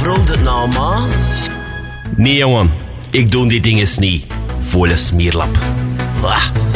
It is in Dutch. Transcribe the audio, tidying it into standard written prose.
Vroeg het nou, ma? Nee, jongen. Ik doe die dingen niet. Volle smeerlap. Wah.